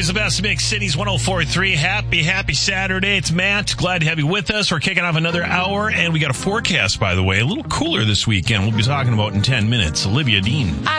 always the best mix, Cities 104.3. Happy Saturday. It's Matt. Glad to have you with us. We're kicking off another hour, and we got a forecast, by the way, a little cooler this weekend. We'll be talking about in 10 minutes. Olivia Dean.